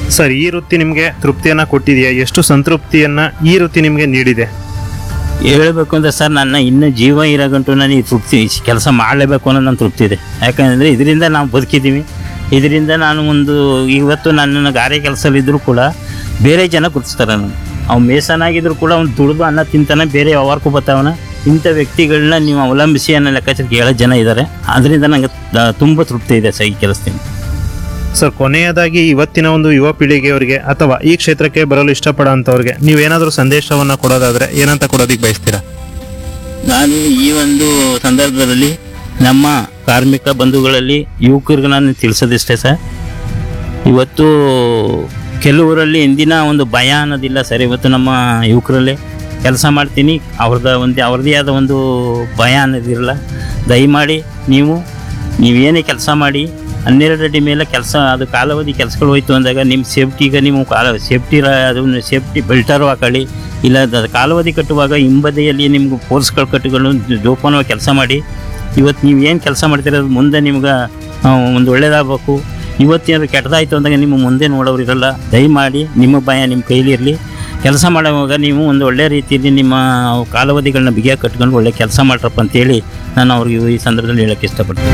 Sir, ಈ ವೃತ್ತಿ ನಿಮಗೆ ತೃಪ್ತಿಯನ್ನು ಕೊಟ್ಟಿದೆಯಾ? ಎಷ್ಟು ಸಂತೃಪ್ತಿಯನ್ನು ಈ ವೃತ್ತಿ ನಿಮಗೆ ನೀಡಿದೆ? ಹೇಳಬೇಕು ಅಂದರೆ ಸರ್, ನನ್ನ ಇನ್ನೂ ಜೀವ ಇರೋ ಗಂಟು ನನಗೆ ತೃಪ್ತಿ, ಕೆಲಸ ಮಾಡಲೇಬೇಕು ಅನ್ನೋ ನನ್ನ ತೃಪ್ತಿ ಇದೆ. ಯಾಕಂದರೆ ಇದರಿಂದ ನಾವು ಬದುಕಿದ್ದೀವಿ. ಇದರಿಂದ ನಾನು ಇವತ್ತು ನನ್ನ ಗಾರೆ ಕೆಲಸದಲ್ಲಿದ್ದರೂ ಕೂಡ ಬೇರೆ ಜನ ಗುರುತಿಸ್ತಾರೆ. ಅವ್ನು ಮೇಸನಾಗಿದ್ದರೂ ಕೂಡ ಅವ್ನು ದುಡಿದು ಅನ್ನ ತಿಂತಾನೆ, ಬೇರೆ ಯಾವಾರ್ಗೂ ಬರ್ತಾವನ. ಇಂಥ ವ್ಯಕ್ತಿಗಳನ್ನ ನೀವು ಅವಲಂಬಿಸಿ ಅನ್ನೋ ಲೆಕ್ಕಾಚಾರಕ್ಕೆ 7 ಜನ ಇದ್ದಾರೆ. ಅದರಿಂದ ನನಗೆ ತುಂಬ ತೃಪ್ತಿ ಇದೆ ಸರ್ ಈ ಕೆಲಸದಿಂದ. ಸರ್, ಕೊನೆಯದಾಗಿ ಇವತ್ತಿನ ಒಂದು ಯುವ ಪೀಳಿಗೆಯವರಿಗೆ ಅಥವಾ ಈ ಕ್ಷೇತ್ರಕ್ಕೆ ಬರಲು ಇಷ್ಟಪಡೋ ಅಂಥವ್ರಿಗೆ ನೀವೇನಾದರೂ ಸಂದೇಶವನ್ನು ಕೊಡೋದಾದರೆ ಏನಂತ ಕೊಡೋದಕ್ಕೆ ಬಯಸ್ತೀರಾ? ನಾನು ಈ ಒಂದು ಸಂದರ್ಭದಲ್ಲಿ ನಮ್ಮ ಕಾರ್ಮಿಕ ಬಂಧುಗಳಲ್ಲಿ ಯುವಕರಿಗೆ ನಾನು ತಿಳಿಸೋದಿಷ್ಟೇ ಸರ್. ಇವತ್ತು ಕೆಲವರಲ್ಲಿ ಇಂದಿನ ಒಂದು ಭಯ ಅನ್ನೋದಿಲ್ಲ ಸರ್. ಇವತ್ತು ನಮ್ಮ ಯುವಕರಲ್ಲಿ ಕೆಲಸ ಮಾಡ್ತೀನಿ, ಅವ್ರದ್ದೇ ಆದ ಒಂದು ಭಯ ಅನ್ನೋದಿರಲ್ಲ. ದಯಮಾಡಿ ನೀವೇನೇ ಕೆಲಸ ಮಾಡಿ 12 ಅಡಿ ಮೇಲೆ ಕೆಲಸ, ಅದು ಕಾಲಾವಧಿ ಕೆಲಸಗಳು ಹೋಯ್ತು ಅಂದಾಗ ನಿಮ್ಮ ಸೇಫ್ಟಿಗೆ ನೀವು ಸೇಫ್ಟಿ ಬೆಲ್ಟರು ಹಾಕೊಳ್ಳಿ. ಇಲ್ಲ ಕಾಲಾವಧಿ ಕಟ್ಟುವಾಗ ಹಿಂಬದಿಯಲ್ಲಿ ನಿಮ್ಗೆ ಫೋರ್ಸ್ಗಳು ಕಟ್ಟಿಕೊಂಡು ಜೋಪಾನವಾಗಿ ಕೆಲಸ ಮಾಡಿ. ಇವತ್ತು ನೀವು ಏನು ಕೆಲಸ ಮಾಡ್ತಿರೋದು ಮುಂದೆ ನಿಮ್ಗೆ ಒಂದು ಒಳ್ಳೇದಾಗಬೇಕು. ಇವತ್ತೇನಾದ್ರು ಕೆಟ್ಟದಾಯಿತು ಅಂದಾಗ ನಿಮ್ಮ ಮುಂದೆ ನೋಡೋರು ಇರಲ್ಲ. ದಯಮಾಡಿ ನಿಮ್ಮ ಭಯ ನಿಮ್ಮ ಕೈಲಿರಲಿ. ಕೆಲಸ ಮಾಡುವಾಗ ನೀವು ಒಂದು ಒಳ್ಳೆ ರೀತಿಯಲ್ಲಿ ನಿಮ್ಮ ಕಾಲಾವಧಿಗಳನ್ನ ಬಿಗಿಯಾಗಿ ಕಟ್ಕೊಂಡು ಒಳ್ಳೆ ಕೆಲಸ ಮಾಡ್ರಪ್ಪ ಅಂತೇಳಿ ನಾನು ಅವ್ರಿಗೆ ಈ ಸಂದರ್ಭದಲ್ಲಿ ಹೇಳೋಕ್ಕೆ ಇಷ್ಟಪಡ್ತೀನಿ.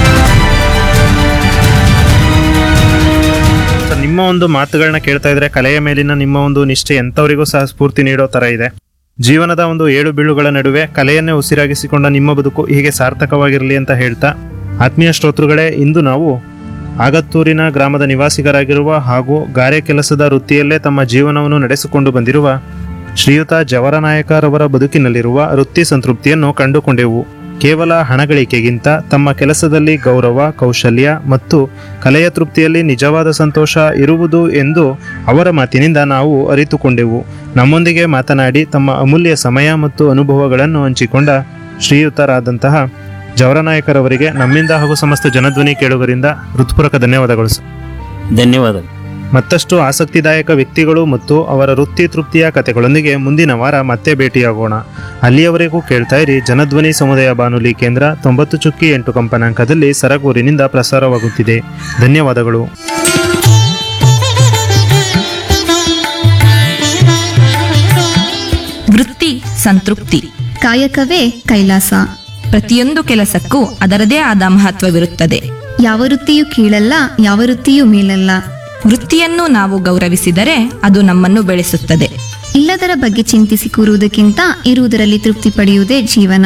ಸರ್, ನಿಮ್ಮ ಒಂದು ಮಾತುಗಳನ್ನ ಕೇಳ್ತಾ ಇದ್ರೆ ಕಲೆಯ ಮೇಲಿನ ನಿಮ್ಮ ಒಂದು ನಿಷ್ಠೆ ಎಂಥವರಿಗೂ ಸಹ ಸ್ಫೂರ್ತಿ ನೀಡೋ ಥರ ಇದೆ. ಜೀವನದ ಒಂದು 7 ಬೀಳುಗಳ ನಡುವೆ ಕಲೆಯನ್ನೇ ಉಸಿರಾಗಿಸಿಕೊಂಡ ನಿಮ್ಮ ಬದುಕು ಹೀಗೆ ಸಾರ್ಥಕವಾಗಿರಲಿ ಅಂತ ಹೇಳ್ತಾ, ಆತ್ಮೀಯ ಶ್ರೋತೃಗಳೇ, ಇಂದು ನಾವು ಆಗತ್ತೂರಿನ ಗ್ರಾಮದ ನಿವಾಸಿಗರಾಗಿರುವ ಹಾಗೂ ಗಾರೆ ಕೆಲಸದ ವೃತ್ತಿಯಲ್ಲೇ ತಮ್ಮ ಜೀವನವನ್ನು ನಡೆಸಿಕೊಂಡು ಬಂದಿರುವ ಶ್ರೀಯುತ ಜವರನಾಯಕರವರ ಬದುಕಿನಲ್ಲಿರುವ ವೃತ್ತಿ ಸಂತೃಪ್ತಿಯನ್ನು ಕಂಡುಕೊಂಡೆವು. ಕೇವಲ ಹಣಗಳಿಕೆಗಿಂತ ತಮ್ಮ ಕೆಲಸದಲ್ಲಿ ಗೌರವ, ಕೌಶಲ್ಯ ಮತ್ತು ಕಲೆಯ ತೃಪ್ತಿಯಲ್ಲಿ ನಿಜವಾದ ಸಂತೋಷ ಇರುವುದು ಎಂದು ಅವರ ಮಾತಿನಿಂದ ನಾವು ಅರಿತುಕೊಂಡೆವು. ನಮ್ಮೊಂದಿಗೆ ಮಾತನಾಡಿ ತಮ್ಮ ಅಮೂಲ್ಯ ಸಮಯ ಮತ್ತು ಅನುಭವಗಳನ್ನು ಹಂಚಿಕೊಂಡ ಶ್ರೀಯುತರಾದಂತಹ ಜವರನಾಯಕರವರಿಗೆ ನಮ್ಮಿಂದ ಹಾಗೂ ಸಮಸ್ತ ಜನಧ್ವನಿ ಕೇಳುಗರಿಂದ ಹೃತ್ಪೂರ್ವಕ ಧನ್ಯವಾದಗಳು. ಧನ್ಯವಾದಗಳು. ಮತ್ತಷ್ಟು ಆಸಕ್ತಿದಾಯಕ ವ್ಯಕ್ತಿಗಳು ಮತ್ತು ಅವರ ವೃತ್ತಿ ತೃಪ್ತಿಯ ಕಥೆಗಳೊಂದಿಗೆ ಮುಂದಿನ ವಾರ ಮತ್ತೆ ಭೇಟಿಯಾಗೋಣ. ಅಲ್ಲಿಯವರೆಗೂ ಕೇಳ್ತಾ ಇರಿ ಜನಧ್ವನಿ ಸಮುದಾಯ ಬಾನುಲಿ ಕೇಂದ್ರ 90.8 ಕಂಪನಾಂಕದಲ್ಲಿ ಸರಗೂರಿನಿಂದ ಪ್ರಸಾರವಾಗುತ್ತಿದೆ. ಧನ್ಯವಾದಗಳು. ವೃತ್ತಿ ಸಂತೃಪ್ತಿ, ಕಾಯಕವೇ ಕೈಲಾಸ. ಪ್ರತಿಯೊಂದು ಕೆಲಸಕ್ಕೂ ಅದರದೇ ಆದ ಮಹತ್ವವಿರುತ್ತದೆ. ಯಾವ ವೃತ್ತಿಯೂ ಕೀಳಲ್ಲ, ಯಾವ ವೃತ್ತಿಯೂ ಮೇಲಲ್ಲ. ವೃತ್ತಿಯನ್ನು ನಾವು ಗೌರವಿಸಿದರೆ ಅದು ನಮ್ಮನ್ನು ಬೆಳೆಸುತ್ತದೆ. ಇಲ್ಲದರ ಬಗ್ಗೆ ಚಿಂತಿಸಿ ಕೂರುವುದಕ್ಕಿಂತ ಇರುವುದರಲ್ಲಿ ತೃಪ್ತಿ ಪಡೆಯುವುದೇ ಜೀವನ.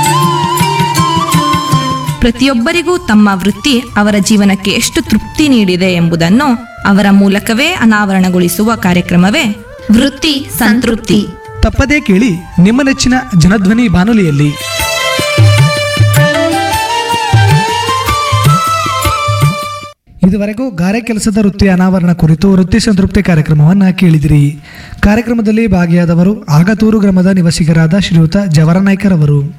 ಪ್ರತಿಯೊಬ್ಬರಿಗೂ ತಮ್ಮ ವೃತ್ತಿ ಅವರ ಜೀವನಕ್ಕೆ ಎಷ್ಟು ತೃಪ್ತಿ ನೀಡಿದೆ ಎಂಬುದನ್ನು ಅವರ ಮೂಲಕವೇ ಅನಾವರಣಗೊಳಿಸುವ ಕಾರ್ಯಕ್ರಮವೇ ವೃತ್ತಿ ಸಂತೃಪ್ತಿ. ತಪ್ಪದೇ ಕೇಳಿ ನಿಮ್ಮ ನೆಚ್ಚಿನ ಜನಧ್ವನಿ ಬಾನುಲಿಯಲ್ಲಿ. ಇದುವರೆಗೂ ಗಾರೆ ಕೆಲಸದ ವೃತ್ತಿ ಅನಾವರಣ ಕುರಿತು ವೃತ್ತಿ ಸಂತೃಪ್ತಿ ಕಾರ್ಯಕ್ರಮವನ್ನು ಕೇಳಿದಿರಿ. ಕಾರ್ಯಕ್ರಮದಲ್ಲಿ ಭಾಗಿಯಾದವರು ಆಗತೂರು ಗ್ರಾಮದ ನಿವಾಸಿಗರಾದ ಶ್ರೀಯುತ ಜವರನಾಯ್ಕರ್ ಅವರು.